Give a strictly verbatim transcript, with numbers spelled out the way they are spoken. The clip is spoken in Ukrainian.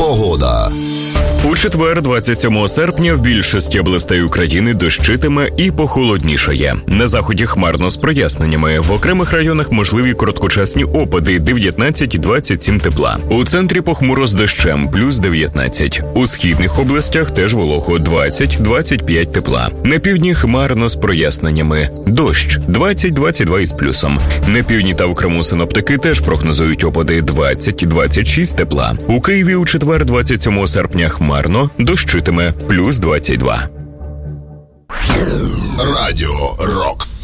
Погода. У четвер, двадцять сьомого серпня, в більшості областей України дощитиме і похолоднішає. На заході хмарно з проясненнями. В окремих районах можливі короткочасні опади – дев'ятнадцять - двадцять сім тепла. У центрі похмуро з дощем – плюс дев'ятнадцять. У східних областях теж волого – двадцять - двадцять п'ять тепла. На півдні хмарно з проясненнями. Дощ – двадцять - двадцять два із плюсом. На півдні та у Криму синоптики теж прогнозують опади – двадцять - двадцять шість тепла. У Києві у четвер, двадцять сьомого серпня, хмарно, дощитиме, плюс двадцять два. Радіо Рокс.